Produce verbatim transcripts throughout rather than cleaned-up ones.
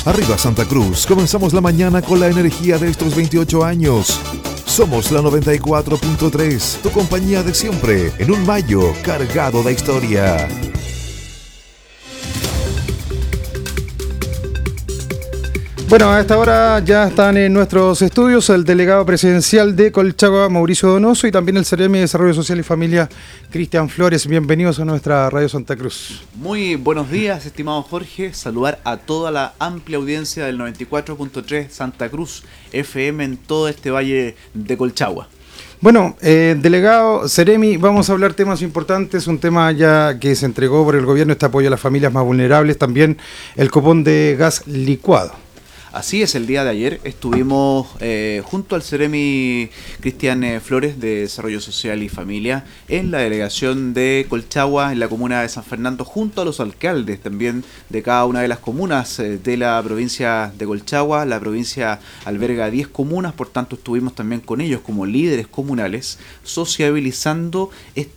Arriba Santa Cruz, comenzamos la mañana con la energía de estos veintiocho años. Somos la noventa y cuatro punto tres, tu compañía de siempre, en un mayo cargado de historia. Bueno, a esta hora ya están en nuestros estudios el delegado presidencial de Colchagua, Mauricio Donoso, y también el Ceremi de Desarrollo Social y Familia, Cristian Flores. Bienvenidos a nuestra Radio Santa Cruz. Muy buenos días, estimado Jorge. Saludar a toda la amplia audiencia del noventa y cuatro punto tres Santa Cruz F M en todo este valle de Colchagua. Bueno, eh, delegado Ceremi, vamos a hablar temas importantes, un tema ya que se entregó por el gobierno, este apoyo a las familias más vulnerables, también el cupón de gas licuado. Así es, el día de ayer estuvimos eh, junto al Ceremi Cristian eh, Flores de Desarrollo Social y Familia en la delegación de Colchagua, en la comuna de San Fernando, junto a los alcaldes también de cada una de las comunas eh, de la provincia de Colchagua. La provincia alberga diez comunas, por tanto estuvimos también con ellos como líderes comunales sociabilizando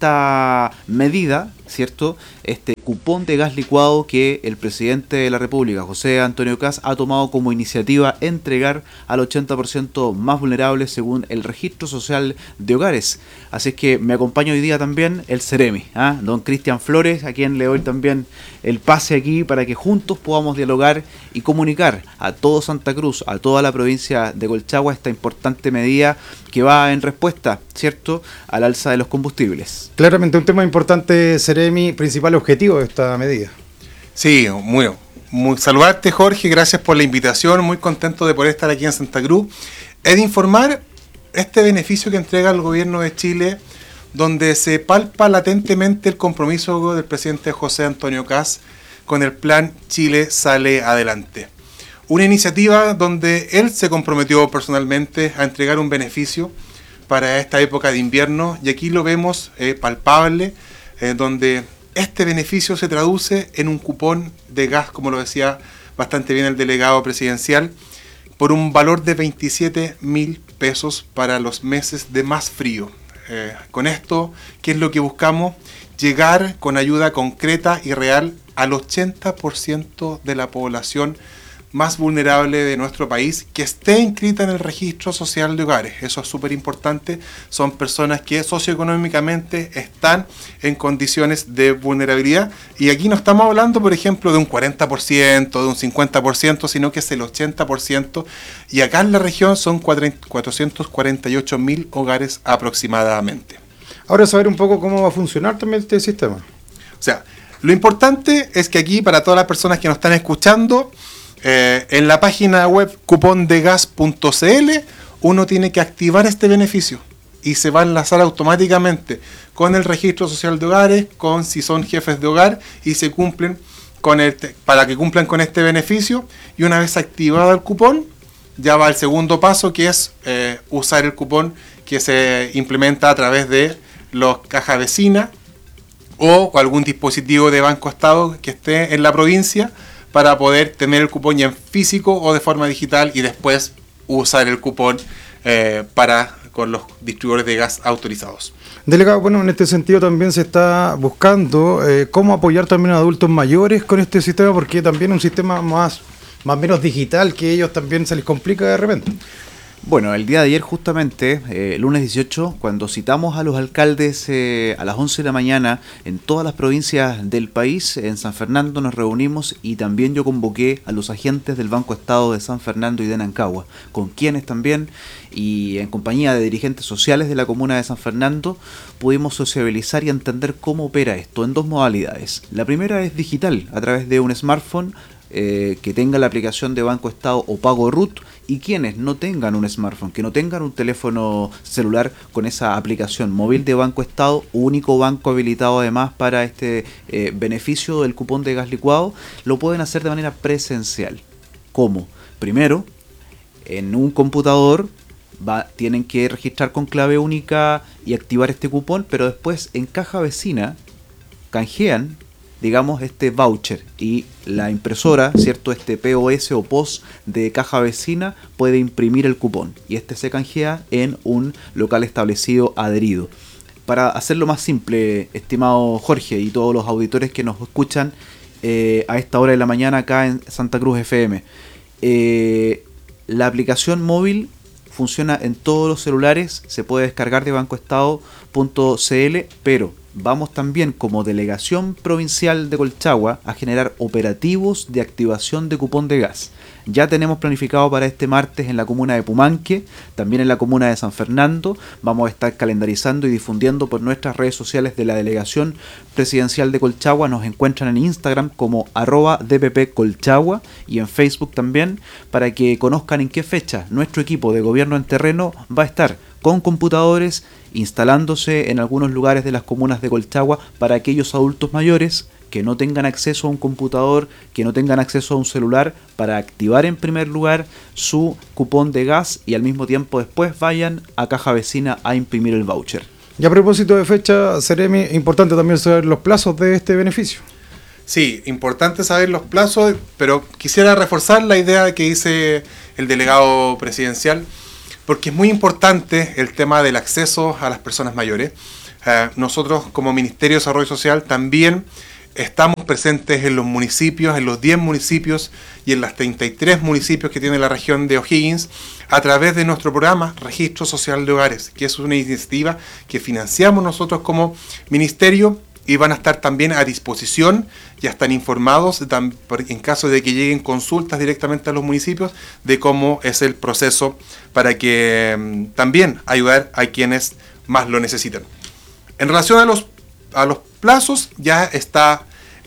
esta medida, ¿cierto? Este cupón de gas licuado que el presidente de la República, José Antonio Kast, ha tomado como iniciativa entregar al ochenta por ciento más vulnerables según el registro social de hogares. Así es que me acompaña hoy día también el Ceremi, ¿eh? don Cristian Flores, a quien le doy también el pase aquí para que juntos podamos dialogar y comunicar a todo Santa Cruz, a toda la provincia de Colchagua, esta importante medida que va en respuesta, ¿cierto?, al alza de los combustibles. Claramente un tema importante, Ceremi, principal objetivo de esta medida. Sí, muy, muy saludarte, Jorge, gracias por la invitación, muy contento de poder estar aquí en Santa Cruz. Es de informar este beneficio que entrega el gobierno de Chile, donde se palpa latentemente el compromiso del presidente José Antonio Kast con el plan Chile Sale Adelante. Una iniciativa donde él se comprometió personalmente a entregar un beneficio para esta época de invierno, y aquí lo vemos eh, palpable, eh, donde este beneficio se traduce en un cupón de gas, como lo decía bastante bien el delegado presidencial, por un valor de veintisiete mil pesos para los meses de más frío. Eh, con esto, ¿qué es lo que buscamos? Llegar con ayuda concreta y real al ochenta por ciento de la población más vulnerable de nuestro país que esté inscrita en el registro social de hogares. Eso es súper importante. Son personas que socioeconómicamente están en condiciones de vulnerabilidad, y aquí no estamos hablando, por ejemplo, de un cuarenta por ciento, de un cincuenta por ciento, sino que es el ochenta por ciento, y acá en la región son cuatrocientos cuarenta y ocho mil hogares aproximadamente. Ahora saber un poco cómo va a funcionar también este sistema. O sea, lo importante es que aquí, para todas las personas que nos están escuchando, Eh, en la página web cupón de gas punto c l uno tiene que activar este beneficio y se va a enlazar automáticamente con el registro social de hogares, con si son jefes de hogar, y se cumplen con este, para que cumplan con este beneficio. Y una vez activado el cupón, ya va el segundo paso, que es eh, usar el cupón que se implementa a través de los cajas vecinas o algún dispositivo de Banco Estado que esté en la provincia, para poder tener el cupón ya en físico o de forma digital, y después usar el cupón eh, para con los distribuidores de gas autorizados. Delegado, bueno, en este sentido también se está buscando eh, cómo apoyar también a adultos mayores con este sistema, porque también es un sistema más más o menos digital, que a ellos también se les complica de repente. Bueno, el día de ayer justamente, eh, lunes dieciocho, cuando citamos a los alcaldes eh, a las once de la mañana en todas las provincias del país, en San Fernando nos reunimos, y también yo convoqué a los agentes del Banco Estado de San Fernando y de Nancagua, con quienes también, y en compañía de dirigentes sociales de la comuna de San Fernando, pudimos sociabilizar y entender cómo opera esto en dos modalidades. La primera es digital, a través de un smartphone, Eh, que tenga la aplicación de Banco Estado o Pago R U T, y quienes no tengan un smartphone, que no tengan un teléfono celular con esa aplicación móvil de Banco Estado, único banco habilitado además para este eh, beneficio del cupón de gas licuado, lo pueden hacer de manera presencial. ¿Cómo? Primero, en un computador va, tienen que registrar con clave única y activar este cupón, pero después en caja vecina canjean, digamos, este voucher, y la impresora, ¿cierto?, este P O S o P O S de caja vecina puede imprimir el cupón, y este se canjea en un local establecido adherido. Para hacerlo más simple, estimado Jorge y todos los auditores que nos escuchan eh, a esta hora de la mañana acá en Santa Cruz F M, Eh, la aplicación móvil funciona en todos los celulares, se puede descargar de bancoestado punto c l, pero vamos también como delegación provincial de Colchagua a generar operativos de activación de cupón de gas. Ya tenemos planificado para este martes en la comuna de Pumanque, también en la comuna de San Fernando. Vamos a estar calendarizando y difundiendo por nuestras redes sociales de la delegación presidencial de Colchagua. Nos encuentran en Instagram como arroba dpp Colchagua y en Facebook también, para que conozcan en qué fecha nuestro equipo de gobierno en terreno va a estar con computadores instalándose en algunos lugares de las comunas de Colchagua para aquellos adultos mayores que no tengan acceso a un computador, que no tengan acceso a un celular, para activar en primer lugar su cupón de gas y al mismo tiempo después vayan a Caja Vecina a imprimir el voucher. Y a propósito de fecha, Seremi, importante también saber los plazos de este beneficio. Sí, importante saber los plazos, pero quisiera reforzar la idea que dice el delegado presidencial, porque es muy importante el tema del acceso a las personas mayores. Eh, nosotros como Ministerio de Desarrollo Social también estamos presentes en los municipios, en los diez municipios y en las treinta y tres municipios que tiene la región de O'Higgins, a través de nuestro programa Registro Social de Hogares, que es una iniciativa que financiamos nosotros como ministerio, y van a estar también a disposición, ya están informados en caso de que lleguen consultas directamente a los municipios de cómo es el proceso para que um, también ayudar a quienes más lo necesitan. En relación a los, a los plazos, ya está,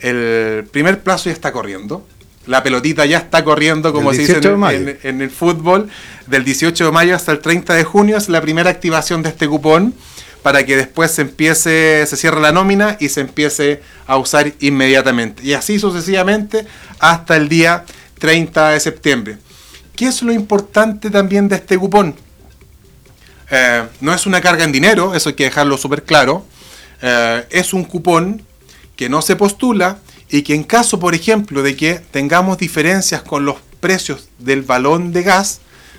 el primer plazo ya está corriendo. La pelotita ya está corriendo, como se dice en, en, en el fútbol. Del dieciocho de mayo hasta el treinta de junio es la primera activación de este cupón, para que después se empiece, se cierre la nómina y se empiece a usar inmediatamente. Y así sucesivamente hasta el día treinta de septiembre. ¿Qué es lo importante también de este cupón? Eh, no es una carga en dinero, eso hay que dejarlo súper claro. Eh, es un cupón que no se postula y que en caso, por ejemplo, de que tengamos diferencias con los precios del balón de gas,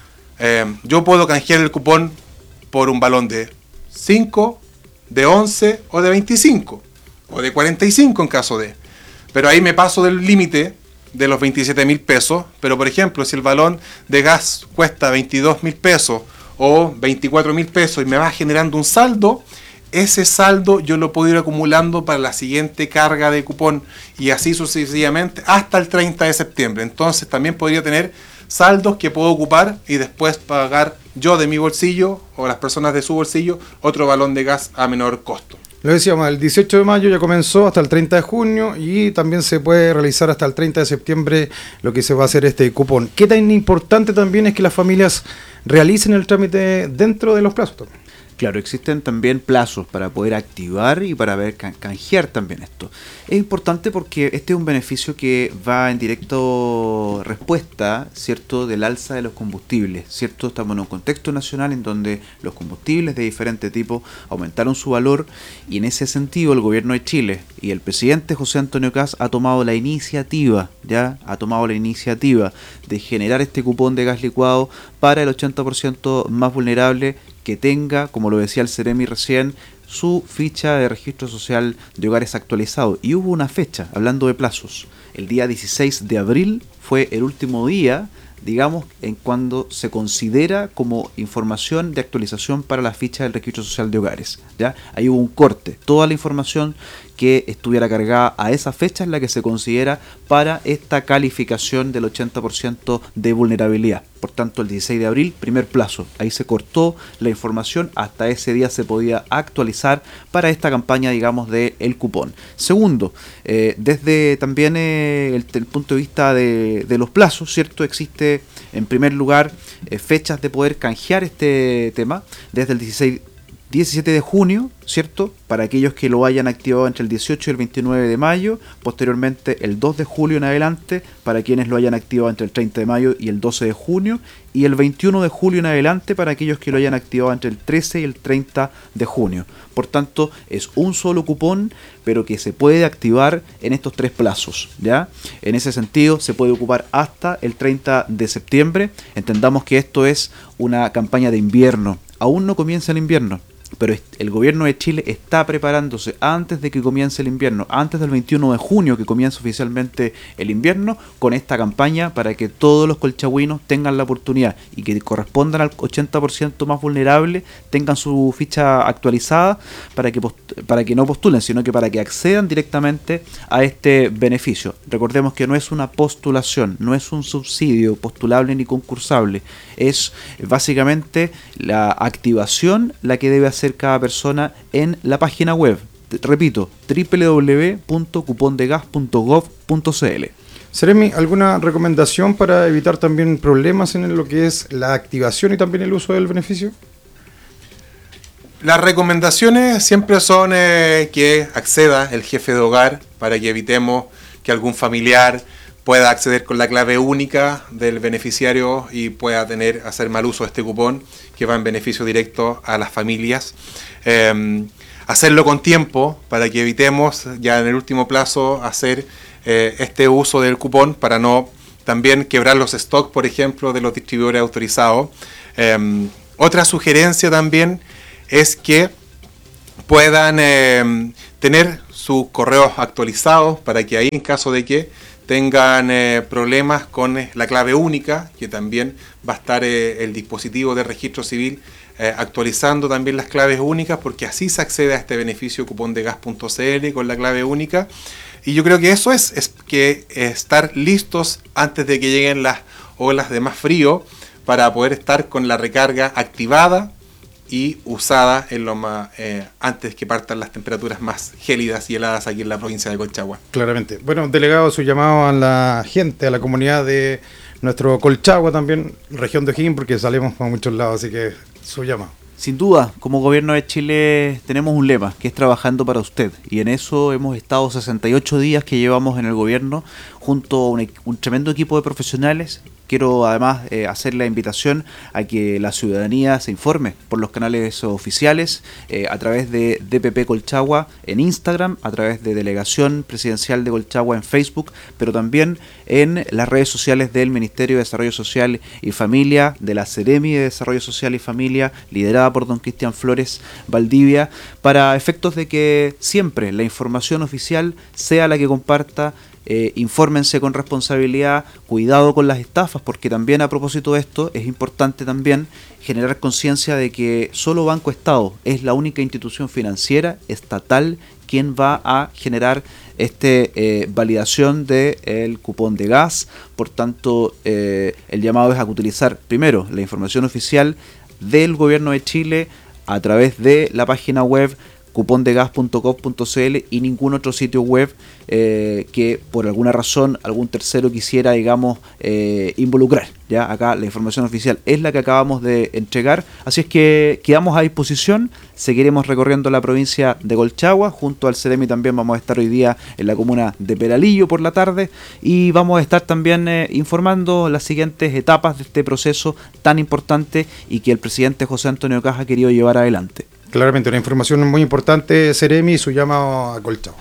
eh, yo puedo canjear el cupón por un balón de cinco, de once o de veinticinco o de cuarenta y cinco en caso de, pero ahí me paso del límite de los veintisiete mil pesos. Pero por ejemplo, si el balón de gas cuesta veintidós mil pesos o veinticuatro mil pesos y me va generando un saldo, ese saldo yo lo puedo ir acumulando para la siguiente carga de cupón y así sucesivamente hasta el treinta de septiembre. Entonces también podría tener saldos que puedo ocupar y después pagar yo de mi bolsillo o las personas de su bolsillo otro balón de gas a menor costo. Lo decíamos, el dieciocho de mayo ya comenzó hasta el treinta de junio y también se puede realizar hasta el treinta de septiembre lo que se va a hacer este cupón. ¿Qué tan importante también es que las familias realicen el trámite dentro de los plazos también? Claro, existen también plazos para poder activar y para ver can- canjear también esto. Es importante porque este es un beneficio que va en directo respuesta, ¿cierto?, del alza de los combustibles, ¿cierto? Estamos en un contexto nacional en donde los combustibles de diferente tipo aumentaron su valor y en ese sentido el gobierno de Chile y el presidente José Antonio Kast ha tomado la iniciativa, ya, ha tomado la iniciativa de generar este cupón de gas licuado para el ochenta por ciento más vulnerable que tenga, como lo decía el Seremi recién, su ficha de registro social de hogares actualizado. Y hubo una fecha, hablando de plazos, el día dieciséis de abril fue el último día, digamos, en cuando se considera como información de actualización para la ficha del registro social de hogares, ¿ya? Ahí hubo un corte, toda la información que estuviera cargada a esa fecha es la que se considera para esta calificación del ochenta por ciento de vulnerabilidad. Por tanto, el dieciséis de abril, primer plazo, ahí se cortó la información, hasta ese día se podía actualizar para esta campaña, digamos, de el cupón. Segundo, eh, desde también eh, el, el punto de vista de, de los plazos, ¿cierto? Existe, en primer lugar, eh, fechas de poder canjear este tema, desde el dieciséis diecisiete de junio, ¿cierto? Para aquellos que lo hayan activado entre el dieciocho y el veintinueve de mayo, posteriormente el dos de julio en adelante, para quienes lo hayan activado entre el treinta de mayo y el doce de junio, y el veintiuno de julio en adelante para aquellos que lo hayan activado entre el trece y el treinta de junio. Por tanto, es un solo cupón, pero que se puede activar en estos tres plazos, ¿ya? En ese sentido, se puede ocupar hasta el treinta de septiembre. Entendamos que esto es una campaña de invierno. Aún no comienza el invierno. pero el gobierno de Chile está preparándose antes de que comience el invierno, antes del veintiuno de junio que comienza oficialmente el invierno, con esta campaña para que todos los colchagüinos tengan la oportunidad y que correspondan al ochenta por ciento más vulnerable tengan su ficha actualizada para que, para que no postulen, sino que para que accedan directamente a este beneficio. Recordemos que no es una postulación, no es un subsidio postulable ni concursable, es básicamente la activación la que debe hacer cada persona en la página web. Repito, doble u doble u doble u punto cupón de gas punto gov punto c l. Seremi, ¿alguna recomendación para evitar también problemas en lo que es la activación y también el uso del beneficio? Las recomendaciones siempre son eh, que acceda el jefe de hogar para que evitemos que algún familiar pueda acceder con la clave única del beneficiario y pueda tener hacer mal uso de este cupón que va en beneficio directo a las familias. Eh, hacerlo con tiempo para que evitemos ya en el último plazo hacer eh, este uso del cupón para no también quebrar los stocks, por ejemplo, de los distribuidores autorizados. Eh, otra sugerencia también es que puedan eh, tener sus correos actualizados para que ahí, en caso de que tengan eh, problemas con eh, la clave única, que también va a estar eh, el dispositivo de registro civil eh, actualizando también las claves únicas, porque así se accede a este beneficio cupón de gas punto c l con la clave única. Y yo creo que eso es, es que eh, estar listos antes de que lleguen las olas de más frío para poder estar con la recarga activada y usada en lo más, eh, antes que partan las temperaturas más gélidas y heladas aquí en la provincia de Colchagua. Claramente. Bueno, delegado, su llamado a la gente, a la comunidad de nuestro Colchagua también, región de O'Higgins, porque salimos a muchos lados, así que su llamado. Sin duda, como gobierno de Chile tenemos un lema, que es trabajando para usted, y en eso hemos estado sesenta y ocho días que llevamos en el gobierno junto a un, un tremendo equipo de profesionales. Quiero además eh, hacer la invitación a que la ciudadanía se informe por los canales oficiales, eh, a través de D P P Colchagua en Instagram, a través de Delegación Presidencial de Colchagua en Facebook, pero también en las redes sociales del Ministerio de Desarrollo Social y Familia, de la Seremi de Desarrollo Social y Familia, liderada por don Cristian Flores Valdivia, para efectos de que siempre la información oficial sea la que comparta. Eh, infórmense con responsabilidad, cuidado con las estafas, porque también a propósito de esto es importante también generar conciencia de que solo Banco Estado es la única institución financiera estatal quien va a generar este eh, validación del cupón de gas. Por tanto, eh, el llamado es a utilizar primero la información oficial del gobierno de Chile a través de la página web cupón de gas punto gov punto c l y ningún otro sitio web eh, que por alguna razón algún tercero quisiera, digamos, eh, involucrar. Ya acá la información oficial es la que acabamos de entregar, así es que quedamos a disposición, seguiremos recorriendo la provincia de Colchagua, junto al Seremi también vamos a estar hoy día en la comuna de Peralillo por la tarde y vamos a estar también eh, informando las siguientes etapas de este proceso tan importante y que el presidente José Antonio Kast ha querido llevar adelante. Claramente, una información muy importante, Seremi, y su llamado a Colchagua.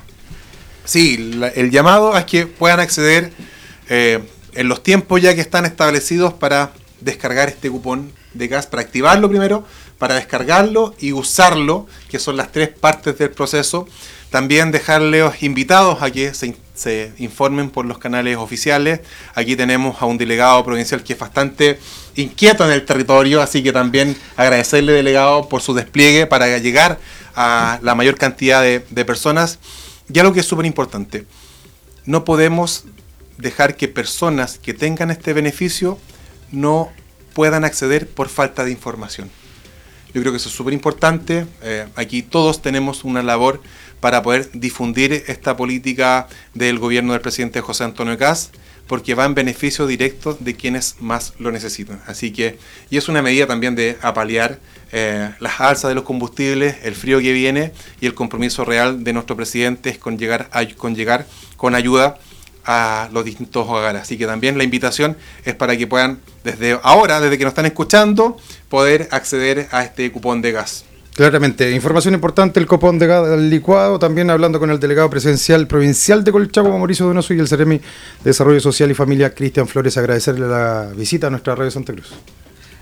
Sí, la, el llamado es que puedan acceder eh, en los tiempos ya que están establecidos para descargar este cupón de gas, para activarlo primero, para descargarlo y usarlo, que son las tres partes del proceso. También dejarles invitados a que se, se informen por los canales oficiales. Aquí tenemos a un delegado provincial que es bastante inquieto en el territorio, así que también agradecerle, delegado, por su despliegue para llegar a la mayor cantidad de, de personas. Y algo que es súper importante, no podemos dejar que personas que tengan este beneficio no puedan acceder por falta de información. Yo creo que eso es súper importante. Eh, aquí todos tenemos una labor para poder difundir esta política del gobierno del presidente José Antonio Kast, porque va en beneficio directo de quienes más lo necesitan. Así que, y es una medida también de apalear eh, las alzas de los combustibles, el frío que viene, y el compromiso real de nuestro presidente es con llegar, a, con llegar con ayuda a los distintos hogares. Así que también la invitación es para que puedan, desde ahora, desde que nos están escuchando, poder acceder a este cupón de gas. Claramente, información importante, el cupón de gas licuado, también hablando con el delegado presidencial provincial de Colchagua, Mauricio Donoso, y el Seremi de Desarrollo Social y Familia, Cristian Flores. Agradecerle la visita a nuestra radio Santa Cruz.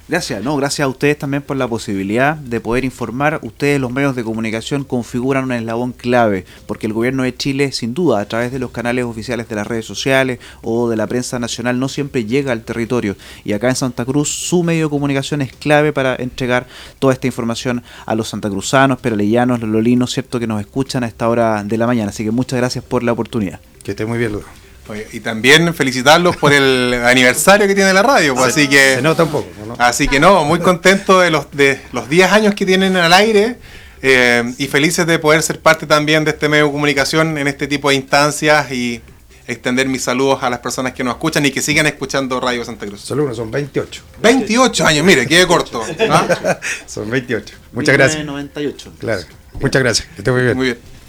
Gracias, no, gracias a ustedes también por la posibilidad de poder informar. Ustedes, los medios de comunicación, configuran un eslabón clave, porque el gobierno de Chile, sin duda, a través de los canales oficiales de las redes sociales o de la prensa nacional, no siempre llega al territorio. Y acá en Santa Cruz, su medio de comunicación es clave para entregar toda esta información a los santacruzanos, peraleyanos, los lolinos, cierto, que nos escuchan a esta hora de la mañana. Así que muchas gracias por la oportunidad. Que esté muy bien, Ludo. Oye, y también felicitarlos por el aniversario que tiene la radio, pues, así que Se nota un poco, ¿no? Así que no, muy contento de los de los diez años que tienen al aire eh, y felices de poder ser parte también de este medio de comunicación en este tipo de instancias y extender mis saludos a las personas que nos escuchan y que sigan escuchando Radio Santa Cruz. Saludos, son veintiocho. veintiocho años, mire, quede corto, ¿no? Son veintiocho. Muchas gracias. mil novecientos noventa y ocho. Claro. Muchas gracias. Que esté muy bien. Muy bien.